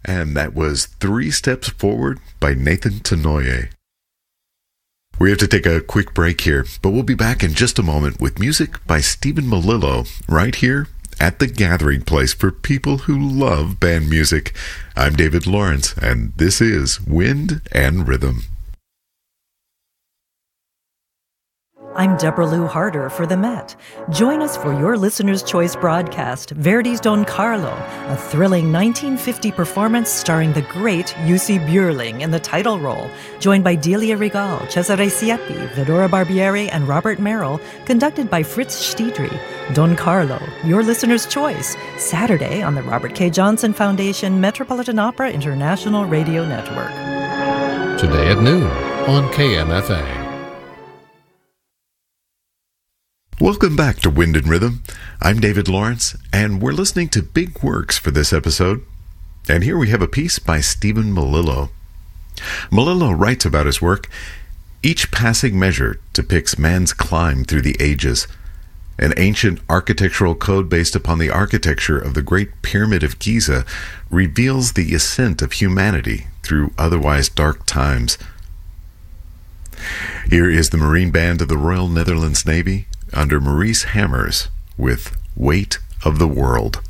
And that was Three Steps Forward by Nathan Tenoye. We have to take a quick break here, but we'll be back in just a moment with music by Stephen Malillo right here at the gathering place for people who love band music. I'm David Lawrence, and this is Wind and Rhythm. I'm Deborah Lou Harder for the Met. Join us for your Listener's Choice broadcast, Verdi's Don Carlo, a thrilling 1950 performance starring the great Jussi Björling in the title role, joined by Delia Regal, Cesare Siepi, Vedora Barbieri, and Robert Merrill, conducted by Fritz Stiedry. Don Carlo, your Listener's Choice, Saturday on the Robert K. Johnson Foundation Metropolitan Opera International Radio Network. Today at noon on KMFA. Welcome back to Wind and Rhythm. I'm David Lawrence, and we're listening to Big Works for this episode. And here we have a piece by Stephen Malillo. Malillo writes about his work, "Each passing measure depicts man's climb through the ages. An ancient architectural code based upon the architecture of the Great Pyramid of Giza reveals the ascent of humanity through otherwise dark times." Here is the Marine Band of the Royal Netherlands Navy under Maurice Hammers with Weight of the World.